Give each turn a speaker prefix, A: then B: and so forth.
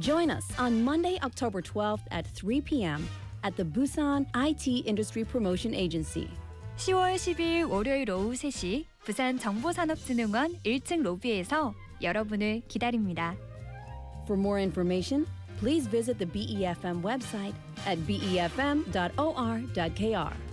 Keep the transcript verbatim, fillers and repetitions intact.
A: Join us on Monday, October twelfth at three p.m. at the Busan I T Industry Promotion Agency.
B: 시월 십이일 월요일 오후 세 시 부산 정보산업진흥원 일 층 로비에서 여러분을 기다립니다.
A: For more information, please visit the B E F M website at b e f m dot o r dot k r.